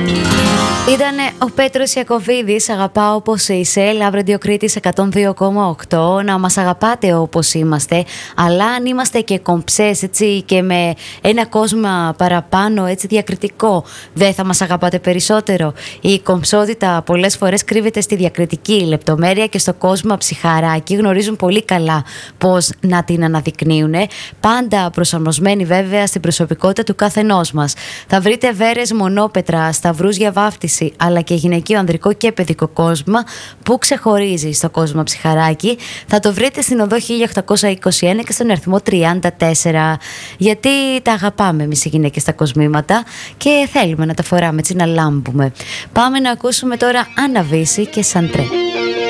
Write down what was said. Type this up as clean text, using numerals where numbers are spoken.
Ήτανε ο Πέτρος Ιακωβίδης, αγαπάω όπως είσαι, Λαβ Radio Κρήτης 102,8. Να μας αγαπάτε όπως είμαστε, αλλά αν είμαστε και κομψές, έτσι, και με ένα κόσμο παραπάνω, έτσι, διακριτικό, δεν θα μας αγαπάτε περισσότερο? Η κομψότητα πολλές φορές κρύβεται στη διακριτική λεπτομέρεια και στο κόσμο ψυχαράκι γνωρίζουν πολύ καλά πώς να την αναδεικνύουν, πάντα προσαρμοσμένοι βέβαια στην προσωπικότητα του καθενός μας. Θα βρείτε βέρες, μονόπετρα, σταυρούς για βάφτιση, αλλά και γυναικείο, ανδρικό και παιδικό κόσμο που ξεχωρίζει στο κόσμο ψυχαράκι. Θα το βρείτε στην οδό 1821 και στον αριθμό 34. Γιατί τα αγαπάμε εμείς οι γυναίκες τα κοσμήματα και θέλουμε να τα φοράμε, έτσι, να λάμπουμε. Πάμε να ακούσουμε τώρα Άννα Βύση και Σαντρέ.